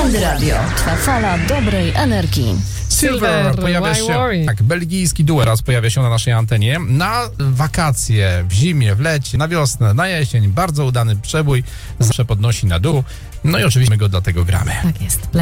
Błędy Radio. Twa fala dobrej energii. Silver pojawia się, tak, belgijski duet raz pojawia się na naszej antenie. Na wakacje, w zimie, w lecie, na wiosnę, na jesień. Bardzo udany przebój, zawsze podnosi na dół. No i oczywiście my go dlatego gramy. Tak jest.